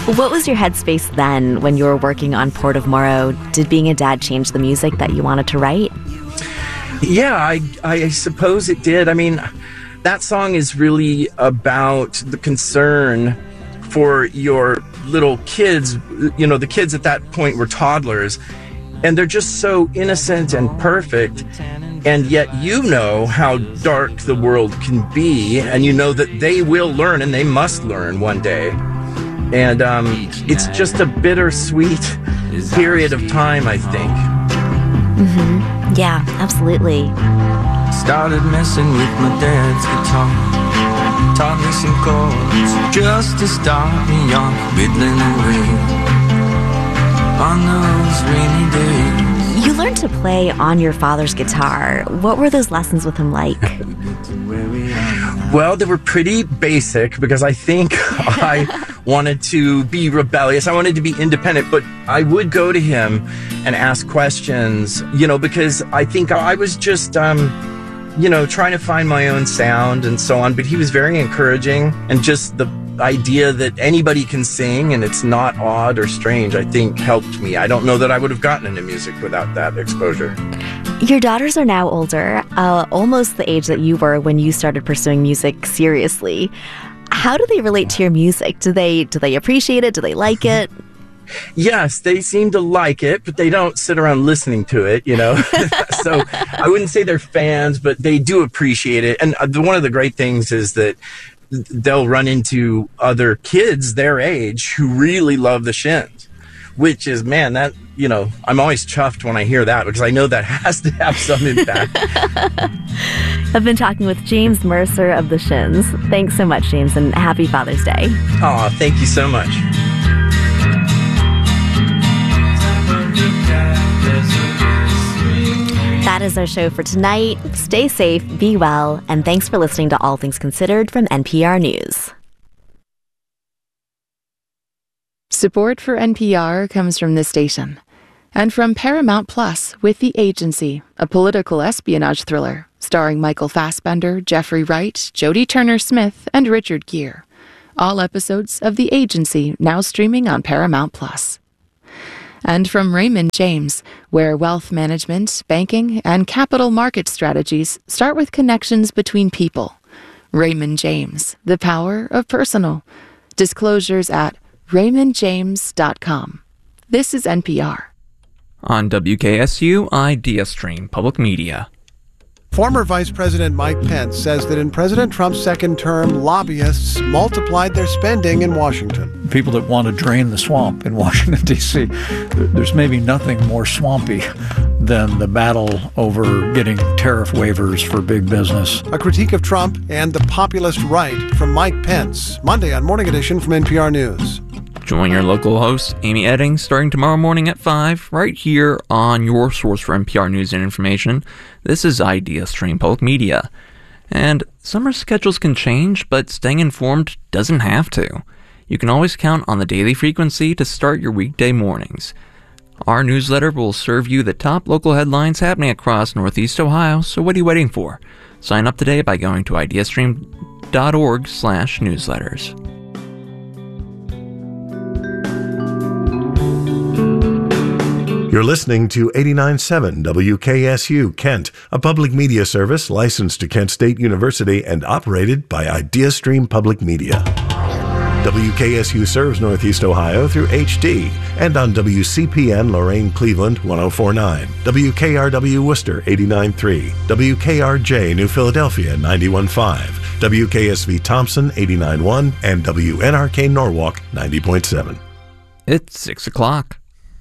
What was your headspace then when you were working on Port of Morrow? Did being a dad change the music that you wanted to write? Yeah, I suppose it did. I mean, that song is really about the concern for your little kids. You know, the kids at that point were toddlers, and they're just so innocent and perfect. And yet you know how dark the world can be, and you know that they will learn, and they must learn one day. And it's just a bittersweet period of time, I think. Mm-hmm. Yeah, absolutely. Started messing with my dad's guitar. Taught me some chords just to start me off, fiddling away on those rainy days. You learned to play on your father's guitar. What were those lessons with him like? Well, they were pretty basic because I think I wanted to be rebellious. I wanted to be independent, but I would go to him and ask questions, you know, because I think I was just, you know, trying to find my own sound and so on. But he was very encouraging, and just the idea that anybody can sing and it's not odd or strange, I think helped me. I don't know that I would have gotten into music without that exposure. Your daughters are now older, almost the age that you were when you started pursuing music seriously. How do they relate to your music? Do they appreciate it? Do they like it? Yes, they seem to like it, but they don't sit around listening to it, you know. So I wouldn't say they're fans, but they do appreciate it. And one of the great things is that they'll run into other kids their age who really love the Shins, which is, man, that, you know, I'm always chuffed when I hear that, because I know that has to have some impact. I've been talking with James Mercer of the Shins. Thanks so much, James, and happy Father's Day. Oh, thank you so much. That is our show for tonight. Stay safe, be well, and thanks for listening to All Things Considered from NPR News. Support for NPR comes from this station and from Paramount Plus with The Agency, a political espionage thriller starring Michael Fassbender, Jeffrey Wright, Jodie Turner-Smith, and Richard Gere. All episodes of The Agency now streaming on Paramount Plus. And from Raymond James, where wealth management, banking, and capital market strategies start with connections between people. Raymond James, the power of personal. Disclosures at raymondjames.com. This is NPR. On WKSU, IdeaStream Public Media. Former Vice President Mike Pence says that in President Trump's second term, lobbyists multiplied their spending in Washington. People that want to drain the swamp in Washington, D.C., there's maybe nothing more swampy than the battle over getting tariff waivers for big business. A critique of Trump and the populist right from Mike Pence. Monday on Morning Edition from NPR News. Join your local host, Amy Edding, starting tomorrow morning at 5, right here on your source for NPR news and information. This is IdeaStream Public Media. And summer schedules can change, but staying informed doesn't have to. You can always count on the daily frequency to start your weekday mornings. Our newsletter will serve you the top local headlines happening across Northeast Ohio, so what are you waiting for? Sign up today by going to ideastream.org/newsletters. You're listening to 89.7 WKSU Kent, a public media service licensed to Kent State University and operated by IdeaStream Public Media. WKSU serves Northeast Ohio through HD and on WCPN Lorain Cleveland 104.9, WKRW Worcester 89.3, WKRJ New Philadelphia 91.5, WKSV Thompson 89.1, and WNRK Norwalk 90.7. It's 6 o'clock.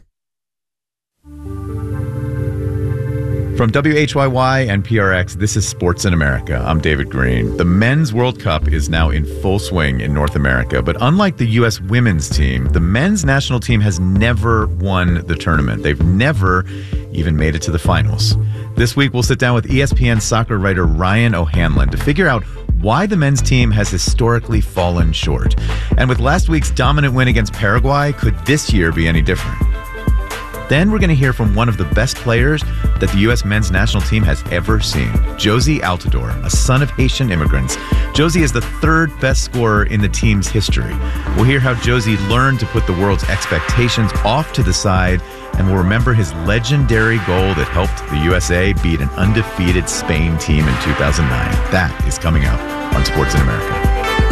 From WHYY and PRX, this is Sports in America. I'm David Green. The Men's World Cup is now in full swing in North America, but unlike the U.S. women's team, the men's national team has never won the tournament. They've never even made it to the finals. This week, we'll sit down with ESPN soccer writer Ryan O'Hanlon to figure out why the men's team has historically fallen short. And with last week's dominant win against Paraguay, could this year be any different? Then we're going to hear from one of the best players that the U.S. men's national team has ever seen, Jozy Altidore, a son of Haitian immigrants. Jozy is the third best scorer in the team's history. We'll hear how Jozy learned to put the world's expectations off to the side, and we'll remember his legendary goal that helped the USA beat an undefeated Spain team in 2009. That is coming up on Sports in America.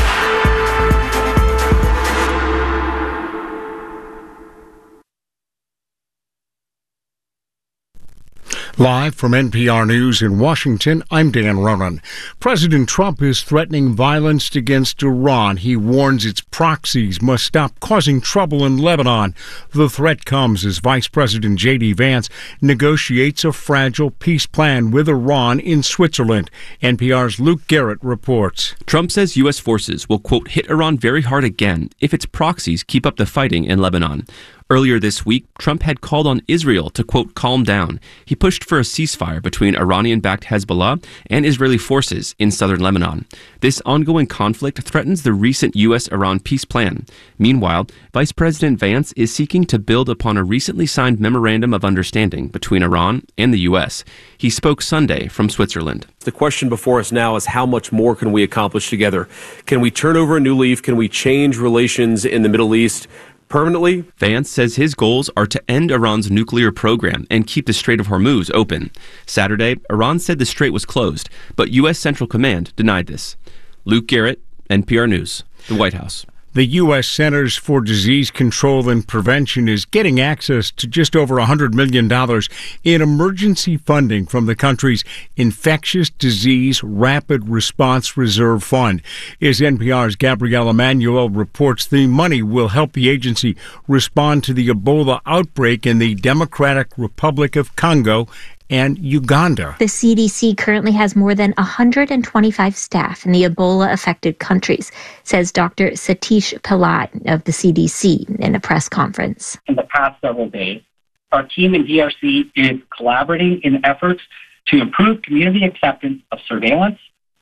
Live from NPR News in Washington, I'm Dan Ronan. President Trump is threatening violence against Iran. He warns its proxies must stop causing trouble in Lebanon. The threat comes as Vice President J.D. Vance negotiates a fragile peace plan with Iran in Switzerland. NPR's Luke Garrett reports. Trump says U.S. forces will, quote, hit Iran very hard again if its proxies keep up the fighting in Lebanon. Earlier this week, Trump had called on Israel to, quote, calm down. He pushed for a ceasefire between Iranian-backed Hezbollah and Israeli forces in southern Lebanon. This ongoing conflict threatens the recent U.S.-Iran peace plan. Meanwhile, Vice President Vance is seeking to build upon a recently signed memorandum of understanding between Iran and the U.S. He spoke Sunday from Switzerland. The question before us now is how much more can we accomplish together? Can we turn over a new leaf? Can we change relations in the Middle East permanently? Vance says his goals are to end Iran's nuclear program and keep the Strait of Hormuz open. Saturday, Iran said the strait was closed, but U.S. Central Command denied this. Luke Garrett, NPR News, the White House. The U.S. Centers for Disease Control and Prevention is getting access to just over $100 million in emergency funding from the country's Infectious Disease Rapid Response Reserve Fund. As NPR's Gabrielle Emanuel reports, the money will help the agency respond to the Ebola outbreak in the Democratic Republic of Congo and Uganda. The CDC currently has more than 125 staff in the Ebola-affected countries, says Dr. Satish Pillai of the CDC in a press conference. In the past several days, our team in DRC is collaborating in efforts to improve community acceptance of surveillance,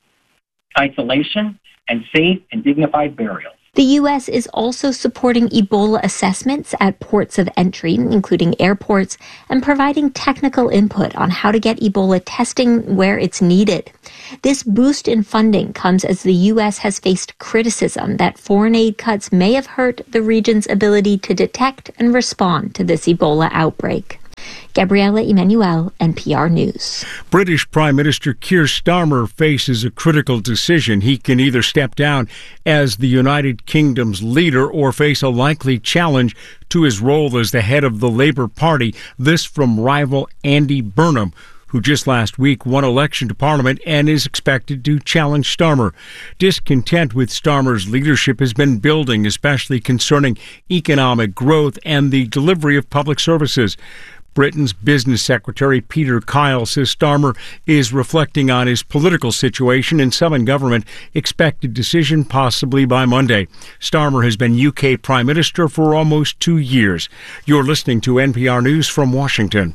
isolation, and safe and dignified burial. The U.S. is also supporting Ebola assessments at ports of entry, including airports, and providing technical input on how to get Ebola testing where it's needed. This boost in funding comes as the U.S. has faced criticism that foreign aid cuts may have hurt the region's ability to detect and respond to this Ebola outbreak. Gabriella Emanuel, NPR News. British Prime Minister Keir Starmer faces a critical decision. He can either step down as the United Kingdom's leader or face a likely challenge to his role as the head of the Labour Party. This from rival Andy Burnham, who just last week won election to Parliament and is expected to challenge Starmer. Discontent with Starmer's leadership has been building, especially concerning economic growth and the delivery of public services. Britain's Business Secretary Peter Kyle says Starmer is reflecting on his political situation in some in government. Expected decision possibly by Monday. Starmer has been UK Prime Minister for almost 2 years. You're listening to NPR News from Washington.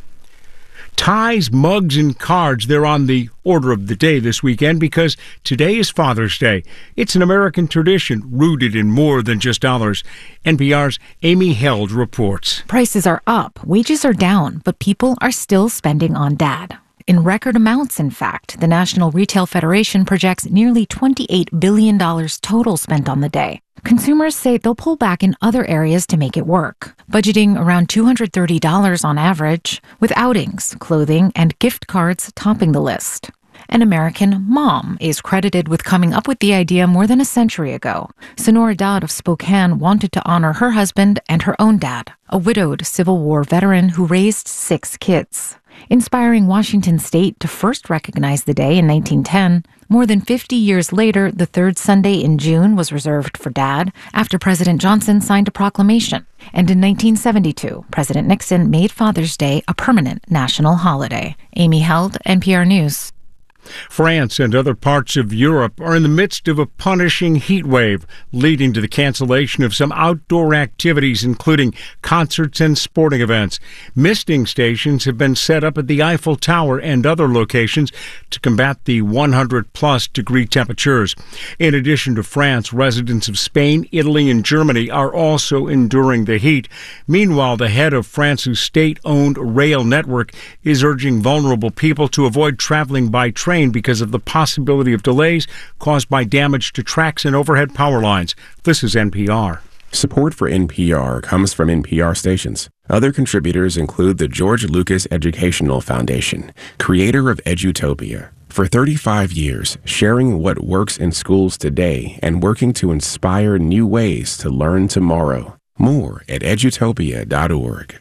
Ties, mugs, and cards, they're on the order of the day this weekend because today is Father's Day. It's an American tradition rooted in more than just dollars. NPR's Amy Held reports. Prices are up, wages are down, but people are still spending on Dad. In record amounts, in fact. The National Retail Federation projects nearly $28 billion total spent on the day. Consumers say they'll pull back in other areas to make it work, budgeting around $230 on average, with outings, clothing, and gift cards topping the list. An American mom is credited with coming up with the idea more than a century ago. Sonora Dodd of Spokane wanted to honor her husband and her own dad, a widowed Civil War veteran who raised 6 kids. Inspiring Washington state to first recognize the day in 1910, more than 50 years later, the third Sunday in June was reserved for Dad after President Johnson signed a proclamation. And in 1972, President Nixon made Father's Day a permanent national holiday. Amy Held, NPR News. France and other parts of Europe are in the midst of a punishing heat wave, leading to the cancellation of some outdoor activities, including concerts and sporting events. Misting stations have been set up at the Eiffel Tower and other locations to combat the 100-plus degree temperatures. In addition to France, residents of Spain, Italy, and Germany are also enduring the heat. Meanwhile, the head of France's state-owned rail network is urging vulnerable people to avoid traveling by train because of the possibility of delays caused by damage to tracks and overhead power lines. This is NPR. Support for NPR comes from NPR stations. Other contributors include the George Lucas Educational Foundation, creator of Edutopia. For 35 years, sharing what works in schools today and working to inspire new ways to learn tomorrow. More at edutopia.org.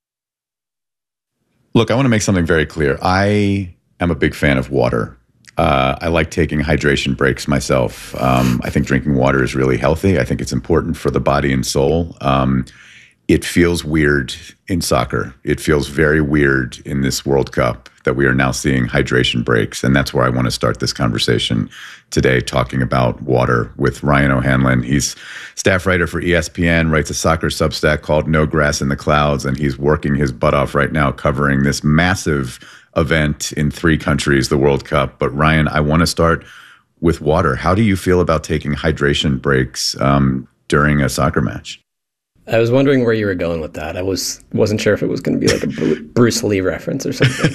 Look, I want to make something very clear. I am a big fan of water. I like taking hydration breaks myself. I think drinking water is really healthy. I think it's important for the body and soul. It feels weird in soccer. It feels very weird in this World Cup that we are now seeing hydration breaks. And that's where I want to start this conversation today, talking about water with Ryan O'Hanlon. He's staff writer for ESPN, writes a soccer Substack called No Grass in the Clouds, and he's working his butt off right now covering this massive event in 3 countries, the World Cup. But Ryan, I want to start with water. How do you feel about taking hydration breaks during a soccer match? I was wondering where you were going with that. I wasn't sure if it was going to be like a Bruce Lee reference or something.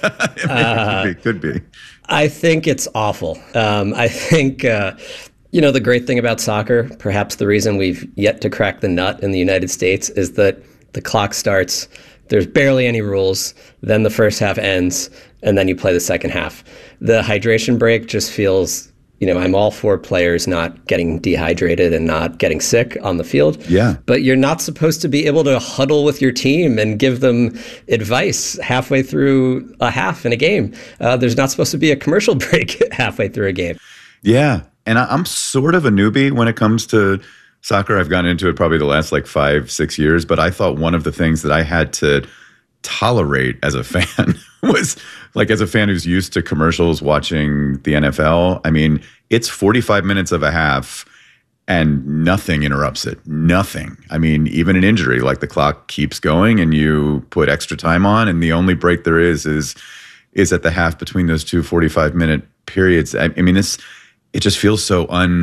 Could be. I think it's awful. I think, the great thing about soccer, perhaps the reason we've yet to crack the nut in the United States, is that the clock starts, there's barely any rules, then the first half ends, and then you play the second half. The hydration break just feels... I'm all for players not getting dehydrated and not getting sick on the field. Yeah. But you're not supposed to be able to huddle with your team and give them advice halfway through a half in a game. There's not supposed to be a commercial break halfway through a game. Yeah. And I'm sort of a newbie when it comes to soccer. I've gotten into it probably the last 5-6 years. But I thought one of the things that I had to tolerate as a fan was as a fan who's used to commercials watching the NFL. I mean, it's 45 minutes of a half and nothing interrupts it. Nothing. I mean, even an injury, the clock keeps going and you put extra time on, and the only break there is at the half between those two 45-minute periods. I mean, it just feels so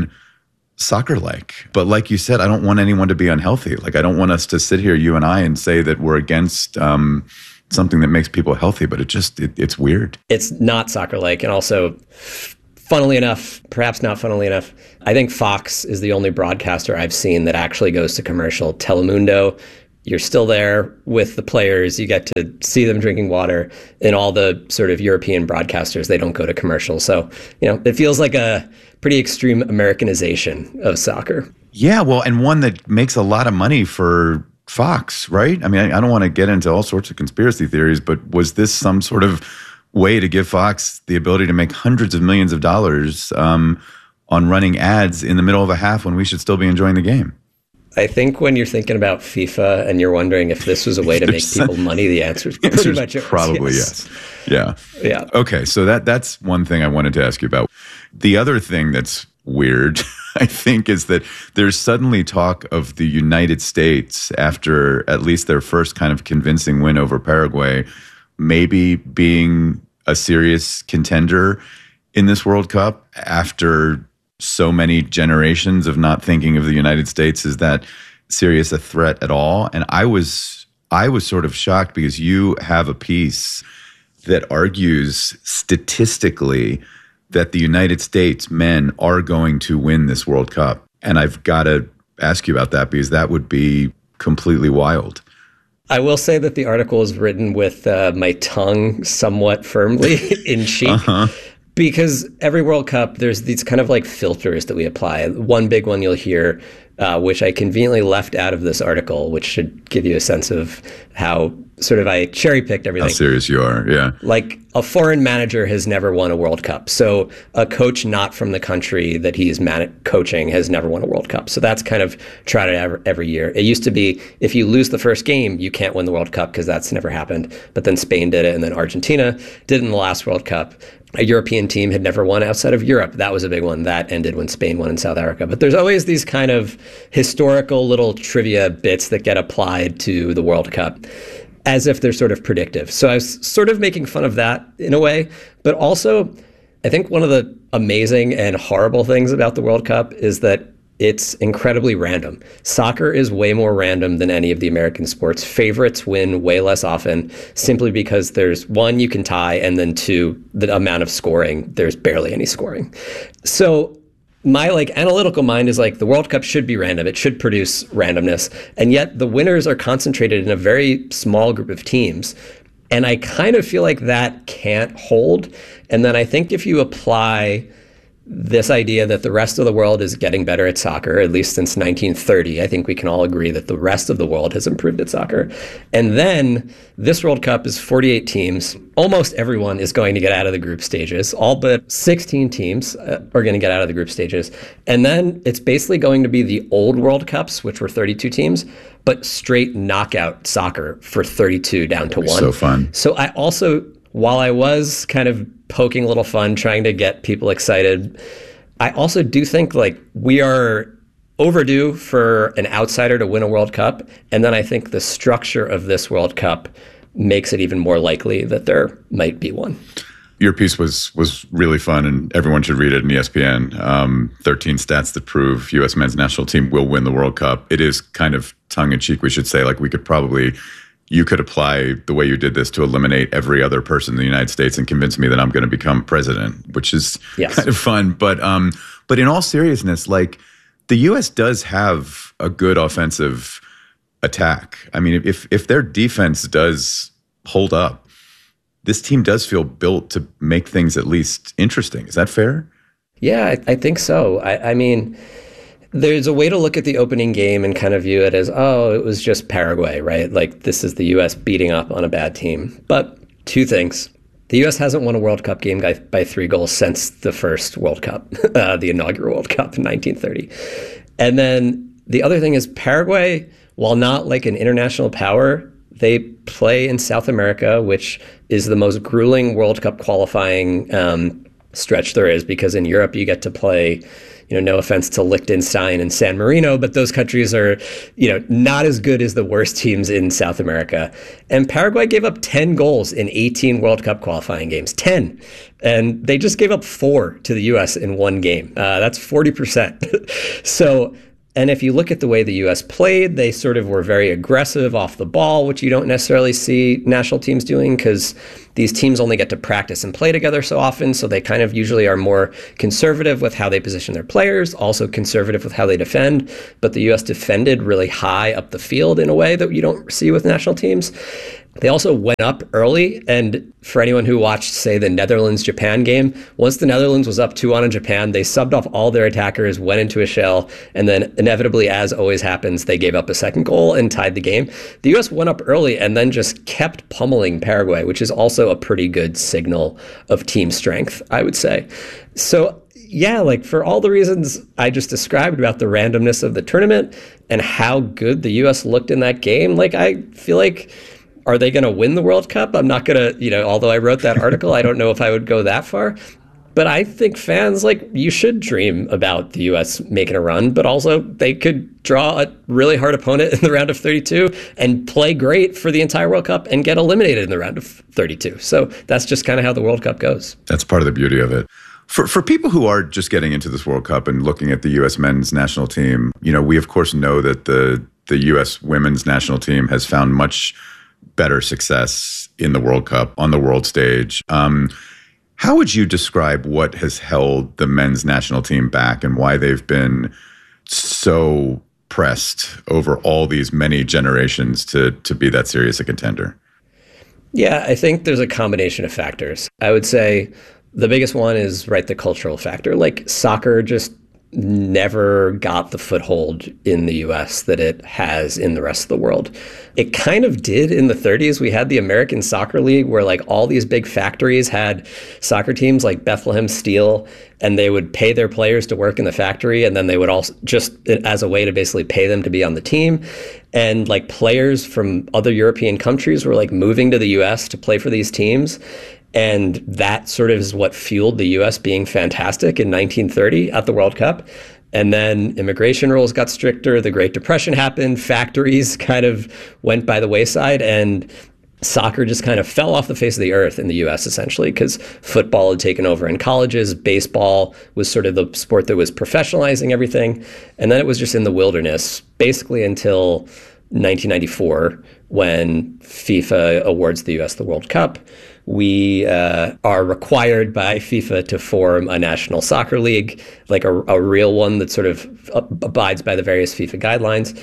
soccer-like. But like you said, I don't want anyone to be unhealthy. I don't want us to sit here, you and I, and say that we're against something that makes people healthy, but it's weird. It's not soccer-like. And also, funnily enough, perhaps not funnily enough, I think Fox is the only broadcaster I've seen that actually goes to commercial. Telemundo, you're still there with the players. You get to see them drinking water. And all the sort of European broadcasters, they don't go to commercial. So, it feels like a pretty extreme Americanization of soccer. Yeah, well, and one that makes a lot of money for Fox, right? I mean, I don't want to get into all sorts of conspiracy theories, but was this some sort of way to give Fox the ability to make hundreds of millions of dollars on running ads in the middle of a half when we should still be enjoying the game? I think when you're thinking about FIFA and you're wondering if this was a way to make people money, the answer is pretty much probably yes. Yeah. Yeah. Okay, so that's one thing I wanted to ask you about. The other thing that's weird, I think, is that there's suddenly talk of the United States, after at least their first kind of convincing win over Paraguay, maybe being a serious contender in this World Cup after so many generations of not thinking of the United States as that serious a threat at all. And I was sort of shocked because you have a piece that argues statistically that the United States men are going to win this World Cup. And I've got to ask you about that because that would be completely wild. I will say that the article is written with my tongue somewhat firmly in cheek. Because every World Cup, there's these kind of filters that we apply. One big one you'll hear, which I conveniently left out of this article, which should give you a sense of how sort of I cherry-picked everything. How serious you are, yeah. A foreign manager has never won a World Cup. So a coach not from the country that he's coaching has never won a World Cup. So that's kind of tried every year. It used to be, if you lose the first game, you can't win the World Cup because that's never happened. But then Spain did it, and then Argentina did it in the last World Cup. a European team had never won outside of Europe. That was a big one. That ended when Spain won in South Africa. But there's always these kind of historical little trivia bits that get applied to the World Cup as if they're sort of predictive. So I was sort of making fun of that in a way. But also, I think one of the amazing and horrible things about the World Cup is that it's incredibly random. Soccer is way more random than any of the American sports. Favorites win way less often simply because there's one, you can tie, and then two, the amount of scoring, there's barely any scoring. So my analytical mind is the World Cup should be random. It should produce randomness. And yet the winners are concentrated in a very small group of teams. And I kind of feel like that can't hold. And then I think if you apply this idea that the rest of the world is getting better at soccer, at least since 1930. I think we can all agree that the rest of the world has improved at soccer. And then this World Cup is 48 teams. Almost everyone is going to get out of the group stages. All but 16 teams are going to get out of the group stages. And then it's basically going to be the old World Cups, which were 32 teams, but straight knockout soccer for 32 down to 1. So fun. So I also, while I was kind of poking a little fun, trying to get people excited, I also do think we are overdue for an outsider to win a World Cup. And then I think the structure of this World Cup makes it even more likely that there might be one. Your piece was really fun, and everyone should read it in ESPN. 13 stats that prove U.S. men's national team will win the World Cup. It is kind of tongue-in-cheek, we should say. You could apply the way you did this to eliminate every other person in the United States and convince me that I'm going to become president, which is kind of fun. But in all seriousness, the U.S. does have a good offensive attack. I mean, if their defense does hold up, this team does feel built to make things at least interesting. Is that fair? Yeah, I think so. I mean, there's a way to look at the opening game and kind of view it as, it was just Paraguay, right? This is the U.S. beating up on a bad team. But two things. The U.S. hasn't won a World Cup game by 3 goals since the first World Cup, the inaugural World Cup in 1930. And then the other thing is Paraguay, while not an international power, they play in South America, which is the most grueling World Cup qualifying stretch there is, because in Europe you get to play, no offense to Liechtenstein and San Marino, but those countries are, not as good as the worst teams in South America. And Paraguay gave up 10 goals in 18 World Cup qualifying games, 10. And they just gave up 4 to the U.S. in one game. That's 40%. So, and if you look at the way the U.S. played, they sort of were very aggressive off the ball, which you don't necessarily see national teams doing because these teams only get to practice and play together so often. So they kind of usually are more conservative with how they position their players, also conservative with how they defend. But the U.S. defended really high up the field in a way that you don't see with national teams. They also went up early, and for anyone who watched, say, the Netherlands-Japan game, once the Netherlands was up 2-1 in Japan, they subbed off all their attackers, went into a shell, and then inevitably, as always happens, they gave up a second goal and tied the game. The U.S. went up early and then just kept pummeling Paraguay, which is also a pretty good signal of team strength, I would say. So, yeah, for all the reasons I just described about the randomness of the tournament and how good the U.S. looked in that game, I feel are they going to win the World Cup? I'm not going to, although I wrote that article, I don't know if I would go that far. But I think fans, you should dream about the U.S. making a run, but also they could draw a really hard opponent in the round of 32 and play great for the entire World Cup and get eliminated in the round of 32. So that's just kind of how the World Cup goes. That's part of the beauty of it. For people who are just getting into this World Cup and looking at the U.S. men's national team, we of course know that the U.S. women's national team has found much better success in the World Cup on the world stage. How would you describe what has held the men's national team back and why they've been so pressed over all these many generations to be that serious a contender? Yeah, I think there's a combination of factors. I would say the biggest one is, the cultural factor. Soccer just never got the foothold in the US that it has in the rest of the world. It kind of did in the 30s. We had the American Soccer League where all these big factories had soccer teams like Bethlehem Steel, and they would pay their players to work in the factory, and then they would also just as a way to basically pay them to be on the team. And players from other European countries were moving to the US to play for these teams. And that sort of is what fueled the U.S. being fantastic in 1930 at the World Cup. And then immigration rules got stricter. The Great Depression happened. Factories kind of went by the wayside. And soccer just kind of fell off the face of the earth in the U.S. essentially because football had taken over in colleges. Baseball was sort of the sport that was professionalizing everything. And then it was just in the wilderness, basically until 1994 when FIFA awards the U.S. the World Cup. We are required by FIFA to form a national soccer league, like a real one that sort of abides by the various FIFA guidelines.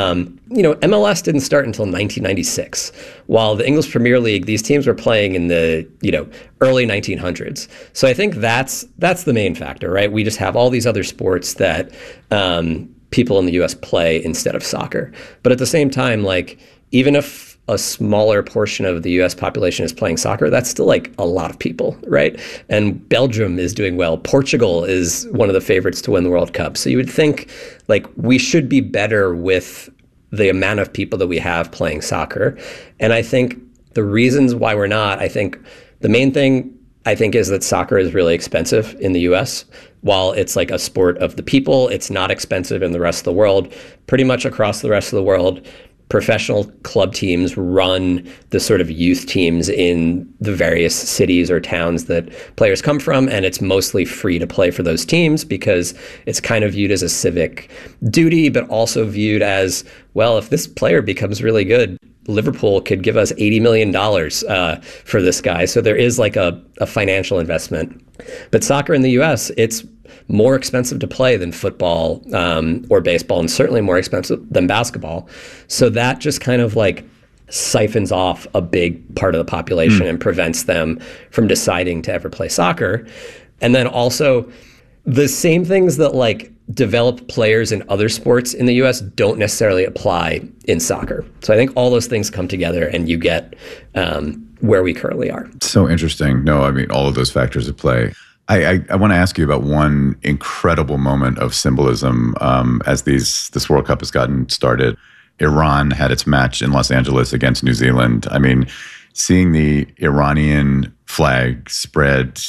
MLS didn't start until 1996, while the English Premier League, these teams were playing in the early 1900s. So I think that's the main factor, right? We just have all these other sports that people in the U.S. play instead of soccer. But at the same time, like even if a smaller portion of the U.S. population is playing soccer, that's still like a lot of people, right? And Belgium is doing well. Portugal is one of the favorites to win the World Cup. So you would think like we should be better with the amount of people that we have playing soccer. And I think the reasons why we're not, I think the main thing is that soccer is really expensive in the U.S. While it's like a sport of the people, it's not expensive in the rest of the world. Pretty much across the rest of the world, professional club teams run the sort of youth teams in the various cities or towns that players come from, and it's mostly free to play for those teams because it's kind of viewed as a civic duty, but also viewed as, well, if this player becomes really good, Liverpool could give us $80 million for this guy. So there is like a financial investment. But soccer in the US, it's more expensive to play than football or baseball, and certainly more expensive than basketball. So that just kind of like siphons off a big part of the population and prevents them from deciding to ever play soccer. And then also the same things that like develop players in other sports in the US don't necessarily apply in soccer. So I think all those things come together and you get where we currently are. So interesting. No, I mean, all of those factors at play. I want to ask you about one incredible moment of symbolism as this World Cup has gotten started. Iran had its match in Los Angeles against New Zealand. I mean, seeing the Iranian flag spread,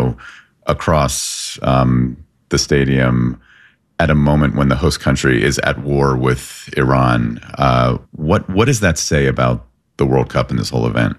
across the stadium at a moment when the host country is at war with Iran, what does that say about the World Cup and this whole event?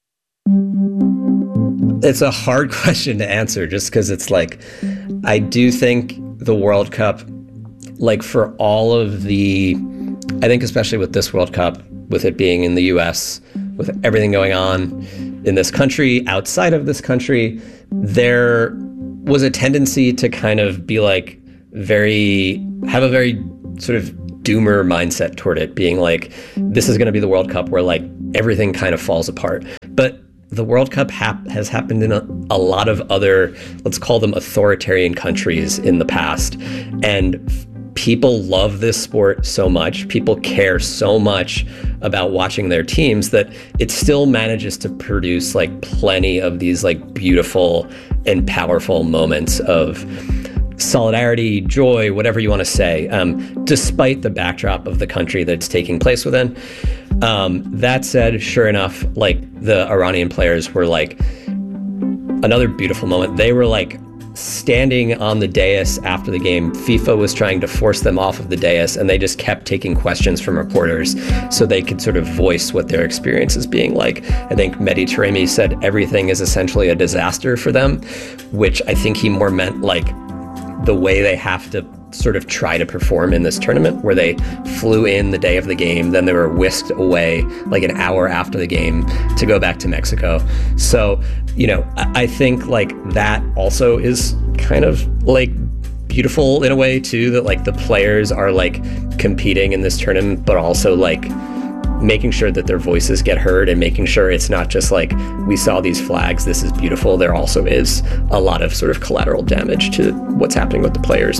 It's a hard question to answer just because it's like, I do think the World Cup, like for all of I think especially with this World Cup, with it being in the US, with everything going on in this country, outside of this country, there was a tendency to kind of be like have a very sort of doomer mindset toward it, being like, this is going to be the World Cup where like everything kind of falls apart. But the World Cup has happened in a lot of other, let's call them authoritarian countries in the past. And people love this sport so much. People care so much about watching their teams that it still manages to produce like plenty of these like beautiful and powerful moments of solidarity, joy, whatever you want to say, despite the backdrop of the country that it's taking place within. That said, sure enough, like the Iranian players were like another beautiful moment. They were like standing on the dais after the game. FIFA was trying to force them off of the dais, and they just kept taking questions from reporters so they could sort of voice what their experience is being like. I think Mehdi Taremi said everything is essentially a disaster for them, which I think he more meant like the way they have to sort of try to perform in this tournament, where they flew in the day of the game, then they were whisked away like an hour after the game to go back to Mexico. So, I think like that also is kind of like beautiful in a way too, that like the players are like competing in this tournament, but also like making sure that their voices get heard and making sure it's not just like, we saw these flags, this is beautiful. There also is a lot of sort of collateral damage to what's happening with the players.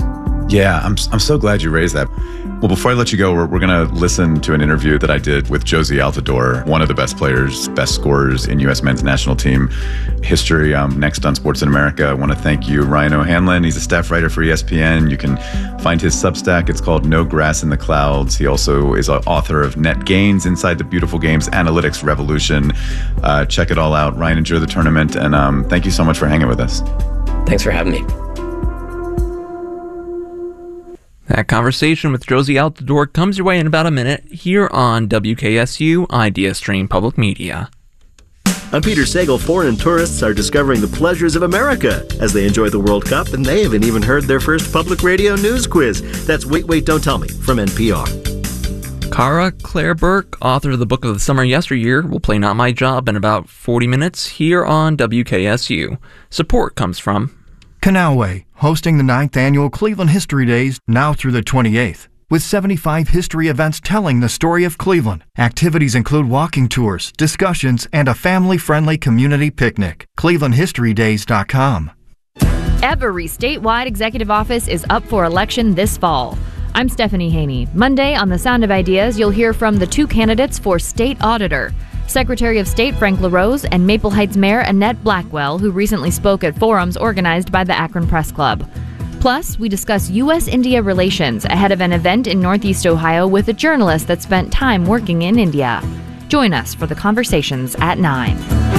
Yeah, I'm so glad you raised that. Well, before I let you go, we're going to listen to an interview that I did with Jozy Altidore, one of the best players, best scorers in U.S. men's national team history. Next on Sports in America, I want to thank you, Ryan O'Hanlon. He's a staff writer for ESPN. You can find his Substack. It's called No Grass in the Clouds. He also is an author of Net Gains Inside the Beautiful Games Analytics Revolution. Check it all out. Ryan, enjoy the tournament, and thank you so much for hanging with us. Thanks for having me. That conversation with Jozy Altidore comes your way in about a minute here on WKSU Idea Stream Public Media. I'm Peter Sagal. Foreign tourists are discovering the pleasures of America as they enjoy the World Cup, and they haven't even heard their first public radio news quiz. That's Wait, Wait, Don't Tell Me from NPR. Cara Claire Burke, author of the book of the summer yesteryear, will play Not My Job in about 40 minutes here on WKSU. Support comes from Canalway, hosting the 9th annual Cleveland History Days now through the 28th. With 75 history events telling the story of Cleveland. Activities include walking tours, discussions, and a family-friendly community picnic. ClevelandHistoryDays.com. Every statewide executive office is up for election this fall. I'm Stephanie Haney. Monday on The Sound of Ideas, you'll hear from the two candidates for state auditor. Secretary of State Frank LaRose and Maple Heights Mayor Annette Blackwell, who recently spoke at forums organized by the Akron Press Club. Plus, we discuss U.S.-India relations ahead of an event in Northeast Ohio with a journalist that spent time working in India. Join us for the conversations at 9.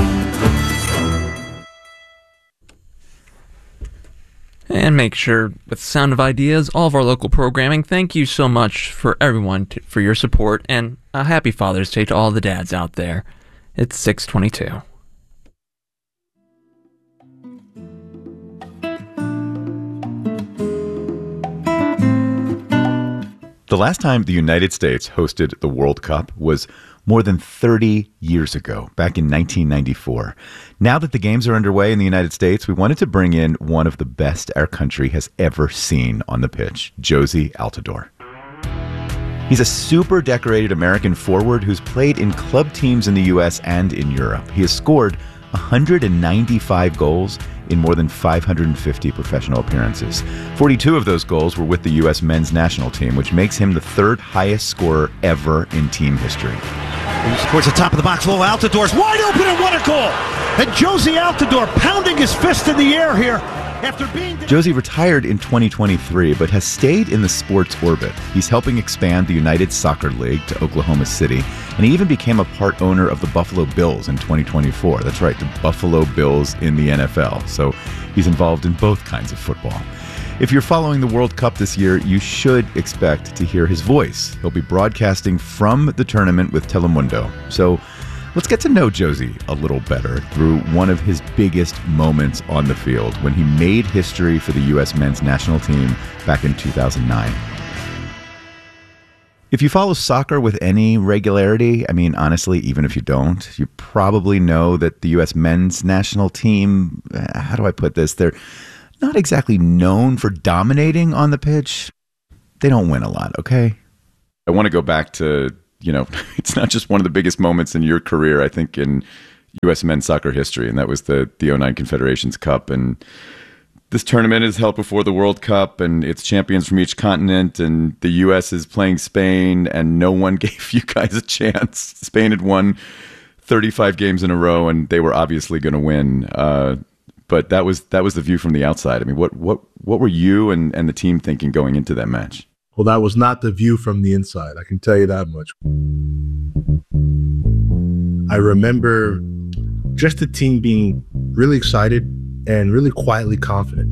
And make sure, with Sound of Ideas, all of our local programming, thank you so much for everyone for your support, and a happy Father's Day to all the dads out there. It's 6:22. The last time the United States hosted the World Cup was more than 30 years ago, back in 1994. Now that the games are underway in the United States, we wanted to bring in one of the best our country has ever seen on the pitch, Jozy Altidore. He's a super decorated American forward who's played in club teams in the U.S. and in Europe. He has scored 195 goals in more than 550 professional appearances. 42 of those goals were with the U.S. men's national team, which makes him the third highest scorer ever in team history. Towards the top of the box, Lo Altidore's wide open and what a goal! And Jozy Altidore pounding his fist in the air here after being... Jozy retired in 2023, but has stayed in the sports orbit. He's helping expand the United Soccer League to Oklahoma City, and he even became a part owner of the Buffalo Bills in 2024. That's right, the Buffalo Bills in the NFL. So he's involved in both kinds of football. If you're following the World Cup this year, you should expect to hear his voice. He'll be broadcasting from the tournament with Telemundo. So let's get to know Jozy a little better through one of his biggest moments on the field when he made history for the U.S. men's national team back in 2009. If you follow soccer with any regularity, I mean, honestly, even if you don't, you probably know that the U.S. men's national team, how do I put this? They're not exactly known for dominating on the pitch. They don't win a lot, okay? I want to go back to, it's not just one of the biggest moments in your career, I think, in U.S. men's soccer history, and that was the 09 Confederations Cup. And this tournament is held before the World Cup, and it's champions from each continent, and the U.S. is playing Spain, and no one gave you guys a chance. Spain had won 35 games in a row, and they were obviously going to win. But that was the view from the outside. I mean, what were you and the team thinking going into that match? Well, that was not the view from the inside. I can tell you that much. I remember just the team being really excited and really quietly confident.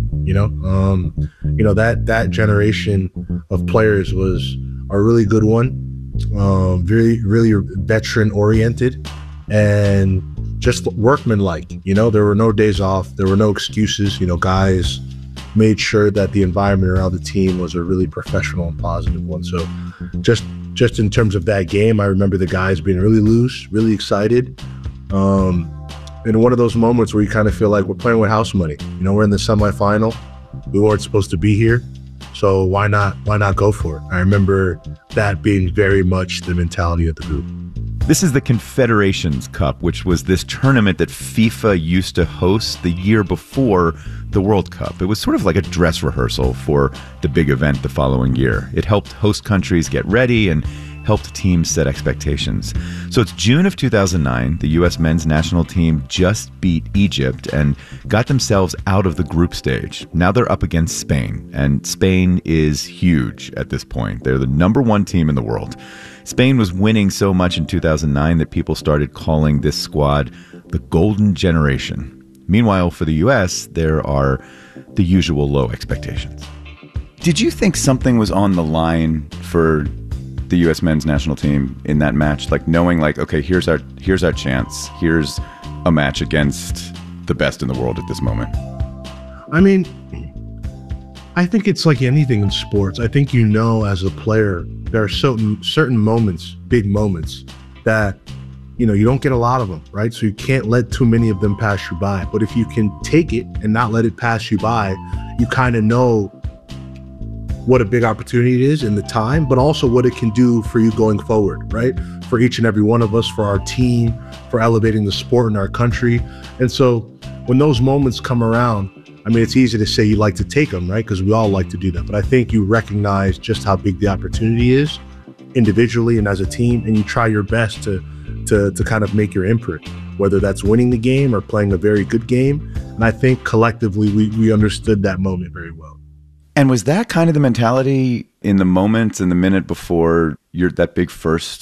That generation of players was a really good one, really veteran oriented, and just workmanlike. There were no days off, there were no excuses. Guys made sure that the environment around the team was a really professional and positive one. So just in terms of that game, I remember the guys being really loose, really excited. In one of those moments where you kind of feel like we're playing with house money. We're in the semifinal. We weren't supposed to be here. So why not go for it? I remember that being very much the mentality of the group. This is the Confederations Cup, which was this tournament that FIFA used to host the year before the World Cup. It was sort of like a dress rehearsal for the big event the following year. It helped host countries get ready and helped teams set expectations. So it's June of 2009. The U.S. men's national team just beat Egypt and got themselves out of the group stage. Now they're up against Spain, and Spain is huge at this point. They're the number one team in the world. Spain was winning so much in 2009 that people started calling this squad the Golden Generation. Meanwhile, for the U.S., there are the usual low expectations. Did you think something was on the line for the U.S. men's national team in that match? Like knowing like, okay, here's our chance. Here's a match against the best in the world at this moment. I mean, I think it's like anything in sports. I think as a player, there are certain moments, big moments, that you don't get a lot of them, right? So you can't let too many of them pass you by. But if you can take it and not let it pass you by, you kind of know what a big opportunity it is in the time, but also what it can do for you going forward, right? For each and every one of us, for our team, for elevating the sport in our country. And so when those moments come around, I mean, it's easy to say you like to take them, right? Because we all like to do that. But I think you recognize just how big the opportunity is individually and as a team, and you try your best to kind of make your imprint, whether that's winning the game or playing a very good game. And I think collectively we understood that moment very well. And was that kind of the mentality in the moment, in the minute before that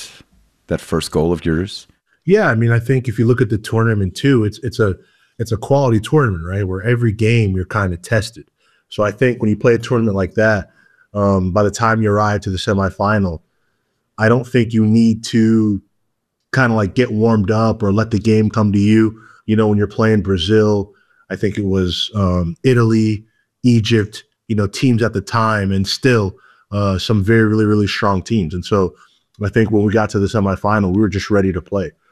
first goal of yours? Yeah, I mean, I think if you look at the tournament too, it's a quality tournament, right? Where every game you're kind of tested. So I think when you play a tournament like that, by the time you arrive to the semifinal, I don't think you need to kind of like get warmed up or let the game come to you. When you're playing Brazil, I think it was Italy, Egypt, teams at the time, and still some very, really, really strong teams. And so I think when we got to the semifinal, we were just ready to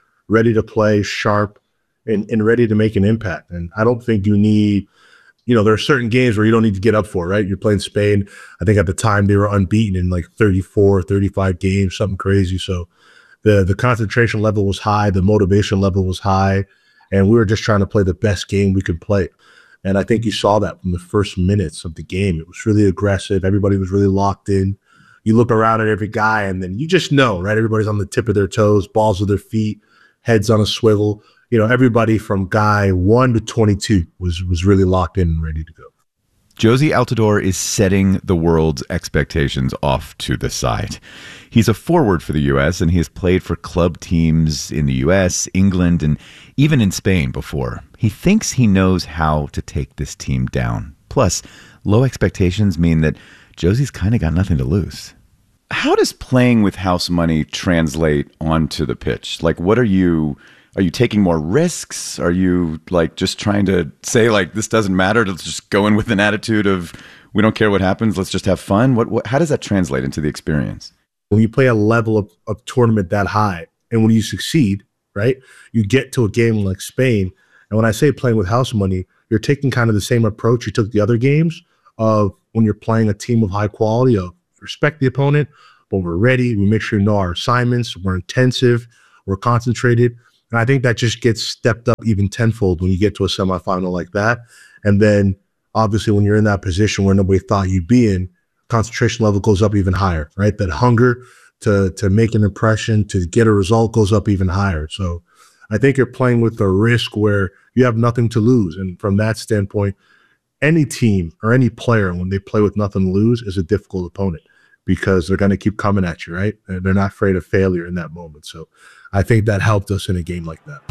play sharp and ready to make an impact. And I don't think you need, there are certain games where you don't need to get up for, right? You're playing Spain. I think at the time they were unbeaten in like 34, 35 games, something crazy. So the concentration level was high, the motivation level was high, and we were just trying to play the best game we could play. And I think you saw that from the first minutes of the game. It was really aggressive. Everybody was really locked in. You look around at every guy, and then you just know, right? Everybody's on the tip of their toes, balls of their feet, heads on a swivel. Everybody from guy 1 to 22 was really locked in and ready to go. Jozy Altidore is setting the world's expectations off to the side. He's a forward for the U.S., and he has played for club teams in the U.S., England, and even in Spain before. He thinks he knows how to take this team down. Plus, low expectations mean that Jozy's kind of got nothing to lose. How does playing with house money translate onto the pitch? Like, are you taking more risks? Are you like just trying to say like, this doesn't matter? Let's just go in with an attitude of, we don't care what happens. Let's just have fun. How does that translate into the experience? When you play a level of tournament that high, and when you succeed, right, you get to a game like Spain. And when I say playing with house money, you're taking kind of the same approach you took the other games of when you're playing a team of high quality, of respect the opponent, but we're ready. We make sure you know our assignments. We're intensive. We're concentrated. And I think that just gets stepped up even tenfold when you get to a semifinal like that. And then obviously when you're in that position where nobody thought you'd be in, concentration level goes up even higher, right? That hunger to make an impression, to get a result goes up even higher. So I think you're playing with a risk where you have nothing to lose. And from that standpoint, any team or any player, when they play with nothing to lose, is a difficult opponent because they're going to keep coming at you, right? And they're not afraid of failure in that moment. So I think that helped us in a game like that.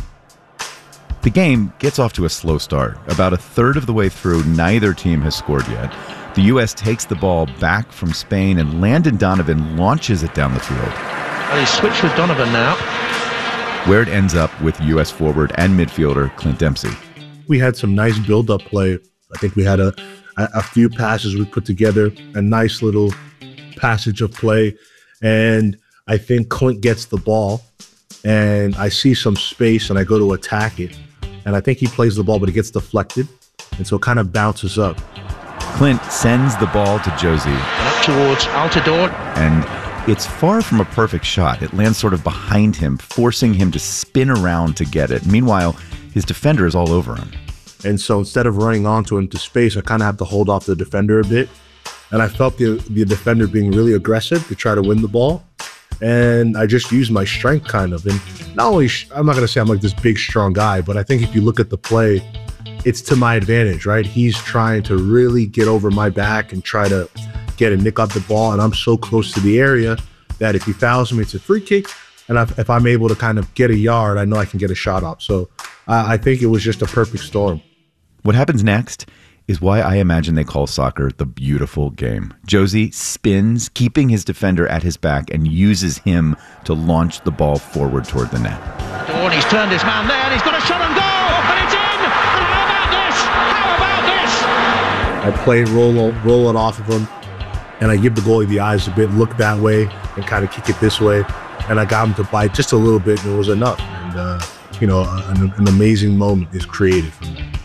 The game gets off to a slow start. About a third of the way through, neither team has scored yet. The U.S. takes the ball back from Spain, and Landon Donovan launches it down the field. And he switched with Donovan now. Where it ends up with U.S. forward and midfielder Clint Dempsey. We had some nice build-up play. I think we had a few passes we put together, a nice little passage of play. And I think Clint gets the ball, and I see some space, and I go to attack it. And I think he plays the ball, but it gets deflected. And so it kind of bounces up. Clint sends the ball to Jozy. And up towards Altidore. And It's far from a perfect shot. It lands sort of behind him, forcing him to spin around to get it. Meanwhile, his defender is all over him. And so instead of running onto him to space, I kind of have to hold off the defender a bit. And I felt the defender being really aggressive to try to win the ball. And I just used my strength kind of. And not only, I'm not going to say I'm like this big, strong guy, but I think if you look at the play, it's to my advantage, right? He's trying to really get over my back and try to get a nick off the ball. And I'm so close to the area that if he fouls me, it's a free kick. And if I'm able to kind of get a yard, I know I can get a shot off. So I think it was just a perfect storm. What happens next is why I imagine they call soccer the beautiful game. Jozy spins, keeping his defender at his back, and uses him to launch the ball forward toward the net. Oh, and he's turned his man there, and he's got a shot on goal, and it's in! And how about this? How about this? I play, roll it off of him, and I give the goalie the eyes a bit, look that way, and kind of kick it this way. And I got him to bite just a little bit, and it was enough. And, an amazing moment is created from that.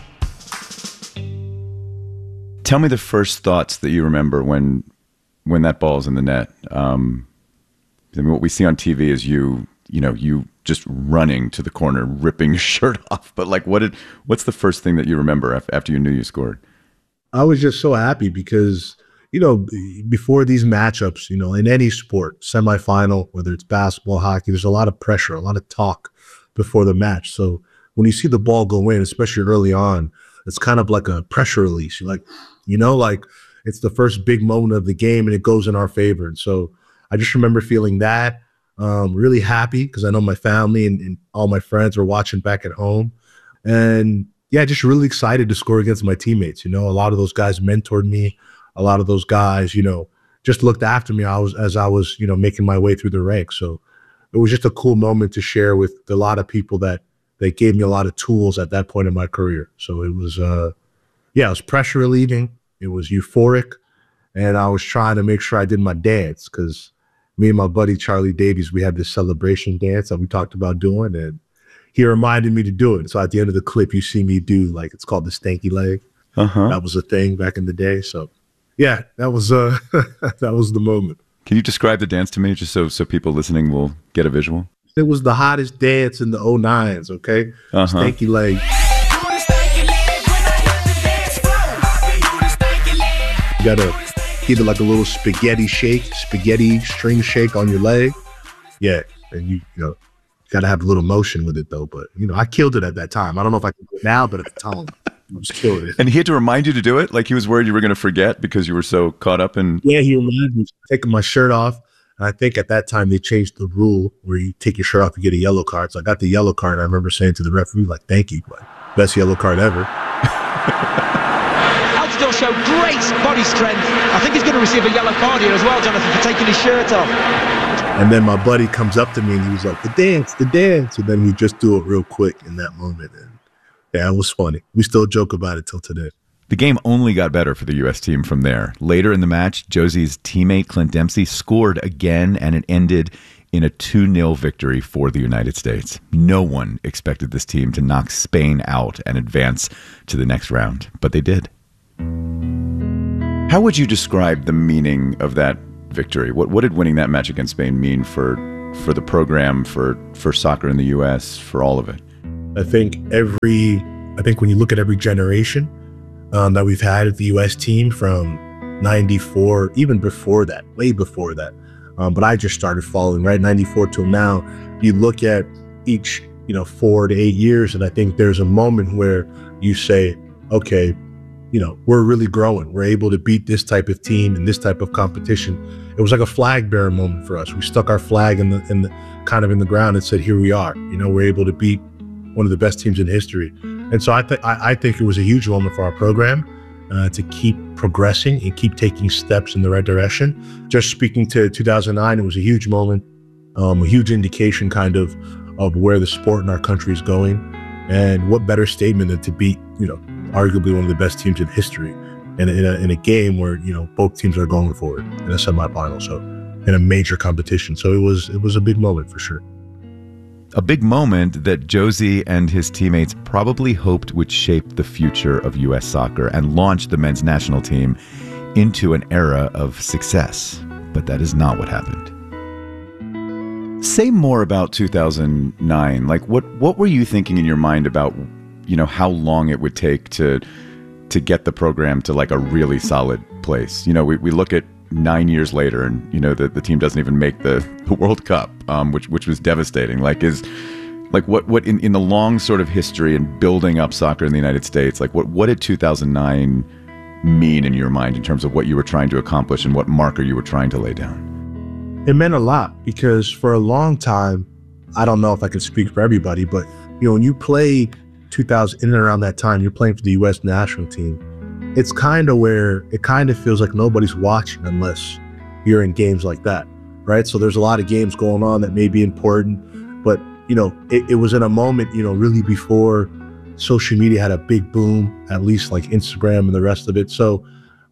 Tell me the first thoughts that you remember when that ball's in the net. I mean, what we see on TV is you just running to the corner, ripping your shirt off. But like, what's the first thing that you remember after you knew you scored? I was just so happy because, before these matchups, in any sport, semifinal, whether it's basketball, hockey, there's a lot of pressure, a lot of talk before the match. So when you see the ball go in, especially early on, it's kind of like a pressure release. You're like, it's the first big moment of the game and it goes in our favor. And so I just remember feeling that, really happy because I know my family and all my friends were watching back at home. And yeah, just really excited to score against my teammates. A lot of those guys mentored me. A lot of those guys, just looked after me as I was, making my way through the ranks. So it was just a cool moment to share with a lot of people that gave me a lot of tools at that point in my career. So it was, it was pressure relieving. It was euphoric. And I was trying to make sure I did my dance because me and my buddy Charlie Davies, we had this celebration dance that we talked about doing. And he reminded me to do it. So at the end of the clip, you see me do, it's called the stanky leg. That was a thing back in the day. So yeah, that was that was the moment. Can you describe the dance to me just so people listening will get a visual? It was the hottest dance in the 09s, okay? Stanky leg. You gotta either like a little spaghetti string shake on your leg. Yeah, and you gotta have a little motion with it though. But I killed it at that time. I don't know if I can do it now, but at the time I was killing it. And he had to remind you to do it? Like he was worried you were gonna forget because you were so caught up in... Yeah, he reminded me taking my shirt off. And I think at that time they changed the rule where you take your shirt off, you get a yellow card. So I got the yellow card. And I remember saying to the referee, thank you. Best yellow card ever. Altidore showed great body strength. I think he's going to receive a yellow card here as well, Jonathan, for taking his shirt off. And then my buddy comes up to me and he was like, the dance. And then he just do it real quick in that moment. And yeah, it was funny. We still joke about it till today. The game only got better for the U.S. team from there. Later in the match, Jozy's teammate Clint Dempsey scored again, and it ended in a 2-0 victory for the United States. No one expected this team to knock Spain out and advance to the next round, but they did. How would you describe the meaning of that victory? What did winning that match against Spain mean for the program, for soccer in the U.S., for all of it? I think when you look at every generation that we've had at the U.S. team from 94, even before that, way before that. But I just started following, right? 94 till now. You look at each, 4 to 8 years, and I think there's a moment where you say, okay, we're really growing. We're able to beat this type of team and this type of competition. It was like a flag bearer moment for us. We stuck our flag in the ground and said, here we are. We're able to beat one of the best teams in history. And so I think it was a huge moment for our program to keep progressing and keep taking steps in the right direction. Just speaking to 2009, it was a huge moment, a huge indication kind of where the sport in our country is going. And what better statement than to beat, arguably one of the best teams in history in a game where, both teams are going forward in a semifinal. So in a major competition. So it was a big moment for sure. A big moment that Jozy and his teammates probably hoped would shape the future of U.S. soccer and launch the men's national team into an era of success. But that is not what happened. Say more about 2009. Like, what were you thinking in your mind about, how long it would take to get the program to like a really solid place? We look at 9 years later, and the team doesn't even make the World Cup, which was devastating. What in the long sort of history and building up soccer in the United States, like what did 2009 mean in your mind in terms of what you were trying to accomplish and what marker you were trying to lay down? It meant a lot because for a long time, I don't know if I can speak for everybody, but when you play 2000 in and around that time, you're playing for the U.S. national team. It's kind of where it kind of feels like nobody's watching unless you're in games like that, right? So there's a lot of games going on that may be important, but it was in a moment, really before social media had a big boom, at least like Instagram and the rest of it. So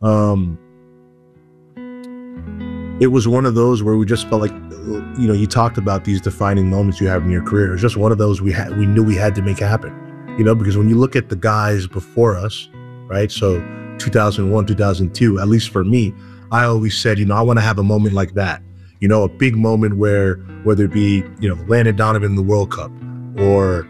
it was one of those where we just felt like, you talked about these defining moments you have in your career. It was just one of those we knew we had to make happen, because when you look at the guys before us, right? So 2001, 2002, at least for me, I always said, I want to have a moment like that, a big moment whether it be, Landon Donovan in the World Cup or,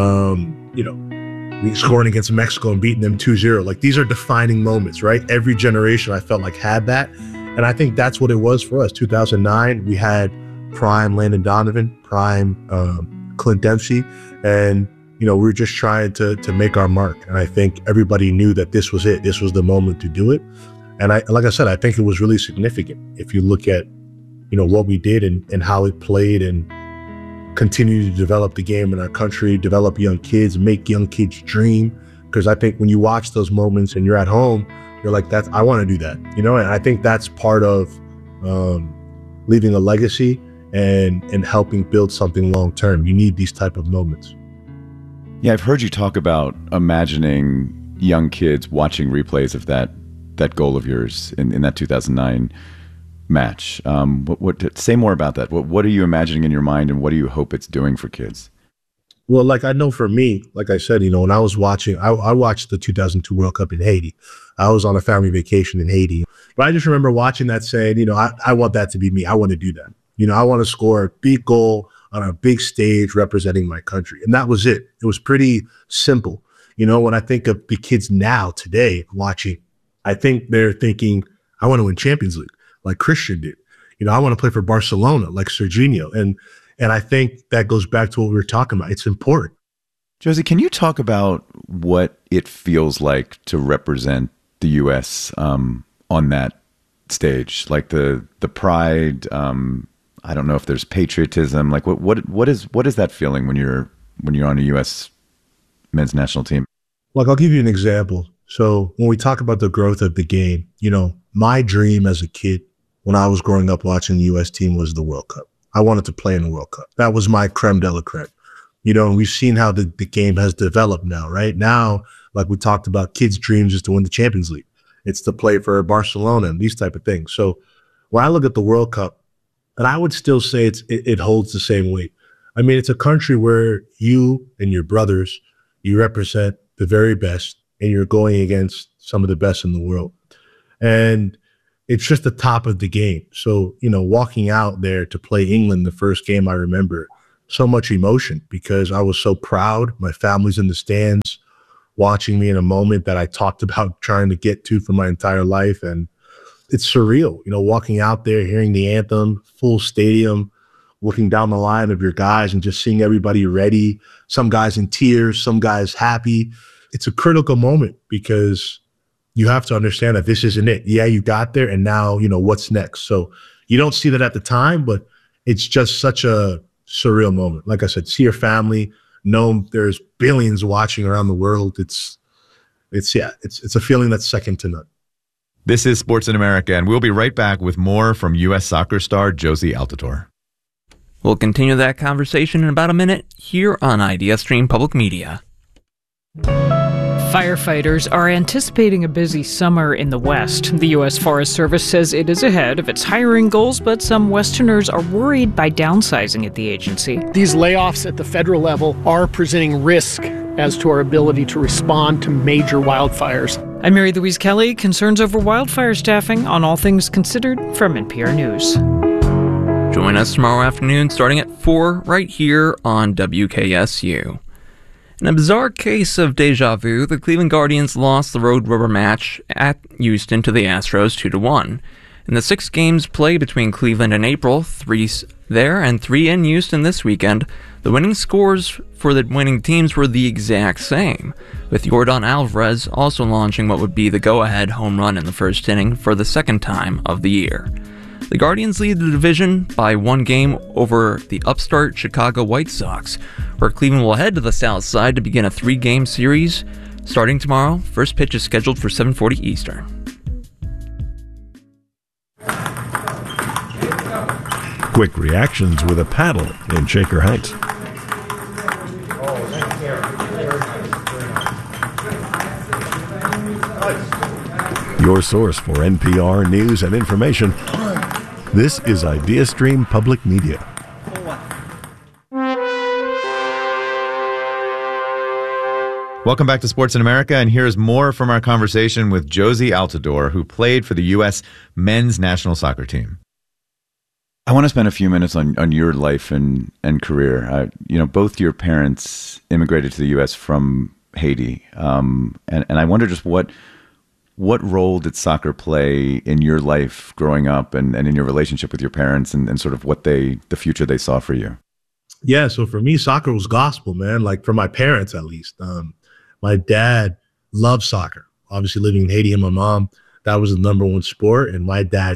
scoring against Mexico and beating them 2-0. Like, these are defining moments, right? Every generation I felt like had that. And I think that's what it was for us. 2009, we had prime Landon Donovan, prime Clint Dempsey, and we were just trying to make our mark. And I think everybody knew that this was it. This was the moment to do it. And like I said, I think it was really significant if you look at what we did and how it played and continue to develop the game in our country, develop young kids, make young kids dream. Because I think when you watch those moments and you're at home, you're like, I want to do that, and I think that's part of leaving a legacy and helping build something long term. You need these type of moments. Yeah, I've heard you talk about imagining young kids watching replays of that goal of yours in that 2009 match. Say more about that. What are you imagining in your mind, and what do you hope it's doing for kids? Well, I know for me, like I said, when I was watching, I watched the 2002 World Cup in Haiti. I was on a family vacation in Haiti. But I just remember watching that saying, I want that to be me. I want to do that. I want to score a big goal on a big stage representing my country. And that was it. It was pretty simple. When I think of the kids now today watching, I think they're thinking, I want to win Champions League like Christian did. I want to play for Barcelona like Serginho. And I think that goes back to what we were talking about. It's important. Josie, can you talk about what it feels like to represent the U.S. On that stage? Like the pride. I don't know if there's patriotism. Like what is that feeling when you're on a U.S. men's national team? Like, I'll give you an example. So when we talk about the growth of the game, my dream as a kid when I was growing up watching the U.S. team was the World Cup. I wanted to play in the World Cup. That was my creme de la creme. And we've seen how the game has developed now, right? Now, like we talked about, kids' dreams is to win the Champions League. It's to play for Barcelona and these type of things. So when I look at the World Cup, and I would still say it holds the same weight. I mean, it's a country where you and your brothers, you represent the very best, and you're going against some of the best in the world. And it's just the top of the game. So, walking out there to play England, the first game, I remember so much emotion because I was so proud. My family's in the stands watching me in a moment that I talked about trying to get to for my entire life. And it's surreal, walking out there, hearing the anthem, full stadium, looking down the line of your guys and just seeing everybody ready. Some guys in tears, some guys happy. It's a critical moment because you have to understand that this isn't it. Yeah, you got there, and now, what's next? So you don't see that at the time, but it's just such a surreal moment. Like I said, see your family, know there's billions watching around the world. It's a feeling that's second to none. This is Sports in America, and we'll be right back with more from U.S. soccer star Josie Altidore. We'll continue that conversation in about a minute here on IdeaStream Public Media. Firefighters are anticipating a busy summer in the West. The U.S. Forest Service says it is ahead of its hiring goals, but some Westerners are worried by downsizing at the agency. These layoffs at the federal level are presenting risk as to our ability to respond to major wildfires. I'm Mary Louise Kelly. Concerns over wildfire staffing on All Things Considered from NPR News. Join us tomorrow afternoon starting at 4 right here on WKSU. In a bizarre case of deja vu, the Cleveland Guardians lost the road rubber match at Houston to the Astros 2-1. In the 6 games played between Cleveland and April, 3 there and 3 in Houston this weekend, the winning scores for the winning teams were the exact same, with Yordan Alvarez also launching what would be the go-ahead home run in the first inning for the second time of the year. The Guardians lead the division by 1 game over the upstart Chicago White Sox, where Cleveland will head to the south side to begin a 3-game series starting tomorrow. First pitch is scheduled for 7:40 Eastern. Quick reactions with a paddle in Shaker Heights. Your source for NPR news and information. This is IdeaStream Public Media. Welcome back to Sports in America, and here's more from our conversation with Jozy Altidore, who played for the U.S. men's national soccer team. I want to spend a few minutes on your life and career. Both your parents immigrated to the U.S. from Haiti, and I wonder just what role did soccer play in your life growing up and in your relationship with your parents and sort of what the future they saw for you? Yeah, so for me, soccer was gospel, man, like for my parents at least. My dad loved soccer. Obviously living in Haiti and my mom, that was the number one sport. And my dad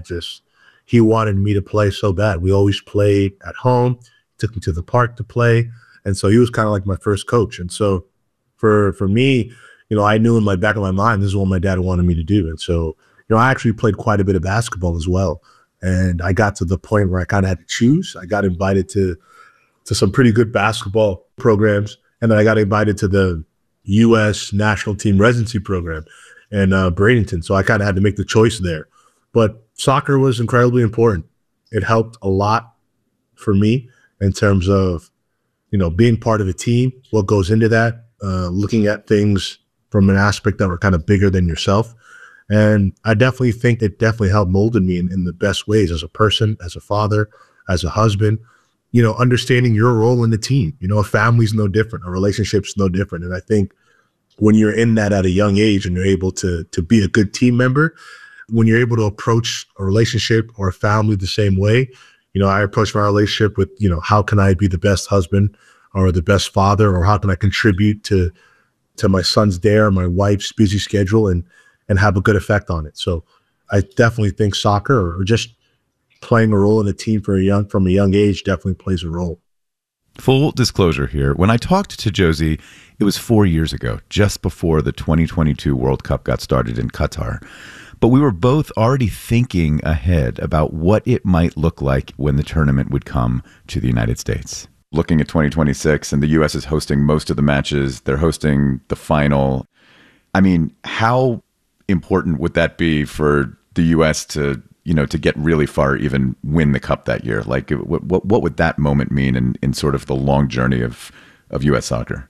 he wanted me to play so bad. We always played at home, took me to the park to play. And so he was kind of like my first coach. And so for me, I knew in my back of my mind, this is what my dad wanted me to do. And so, I actually played quite a bit of basketball as well. And I got to the point where I kind of had to choose. I got invited to some pretty good basketball programs. And then I got invited to the U.S. national team residency program in Bradenton. So I kind of had to make the choice there. But soccer was incredibly important. It helped a lot for me in terms of, being part of a team, what goes into that, looking at things from an aspect that were kind of bigger than yourself. And I definitely think it definitely helped molded me in the best ways as a person, as a father, as a husband, understanding your role in the team. A family's no different, a relationship's no different. And I think when you're in that at a young age and you're able to be a good team member, when you're able to approach a relationship or a family the same way, I approach my relationship with, how can I be the best husband or the best father, or how can I contribute to my son's day or my wife's busy schedule and have a good effect on it. So I definitely think soccer or just playing a role in a team from a young age definitely plays a role. Full disclosure here, when I talked to Jozy, it was 4 years ago, just before the 2022 World Cup got started in Qatar. But we were both already thinking ahead about what it might look like when the tournament would come to the United States. Looking at 2026, and the U.S. is hosting most of the matches. They're hosting the final. I mean, how important would that be for the U.S. to get really far, even win the cup that year? Like, what would that moment mean in sort of the long journey of U.S. soccer?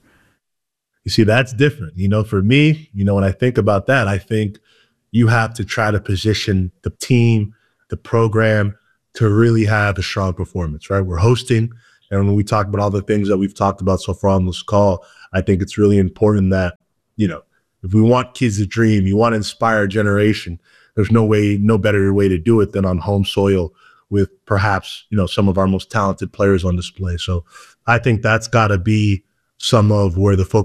You see, that's different. For me, when I think about that, I think you have to try to position the team, the program to really have a strong performance, right? We're hosting. And when we talk about all the things that we've talked about so far on this call, I think it's really important that, if we want kids to dream, you want to inspire a generation, there's no better way to do it than on home soil with perhaps, some of our most talented players on display. So I think that's got to be some of where the focus